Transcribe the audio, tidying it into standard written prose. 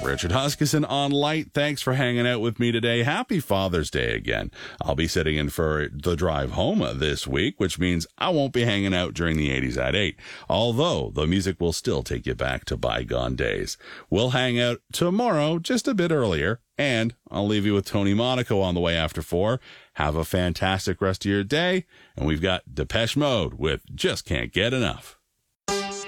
Richard Huskisson on Light. Thanks for hanging out with me today. Happy Father's Day again. I'll be sitting in for the drive home this week, which means I won't be hanging out during the 80s at 8. Although the music will still take you back to bygone days. We'll hang out tomorrow, just a bit earlier. And I'll leave you with Tony Monaco on the way after 4. Have a fantastic rest of your day. And we've got Depeche Mode with Just Can't Get Enough.